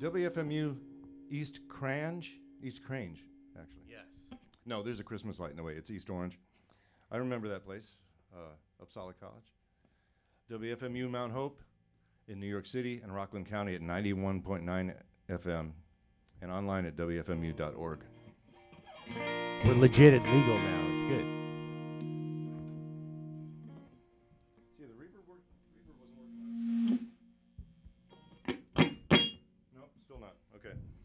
WFMU East Crange? East Crange, actually. Yes. No, there's a Christmas light in the way. It's East Orange. I remember that place, Upsala College. WFMU Mount Hope in New York City and Rockland County at 91.9 FM and online at WFMU.org. We're legit and legal now. It's good. See, the reverb wasn't working. Nope, still not. Okay.